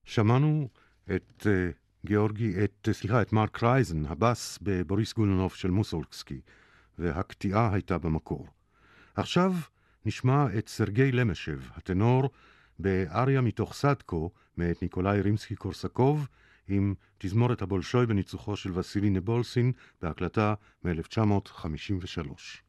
שמענו את את מרק רייזן, הבאס בבוריס גולונוב של מוסורגסקי, והקטיעה הייתה במקור. עכשיו נשמע את סרגי למשב, הטנור, באריה מתוך סדקו, מאת ניקולאי רימסקי-קורסקוב, עם תזמורת הבולשוי בניצוחו של וסילי נבולסין, בהקלטה מ-1953.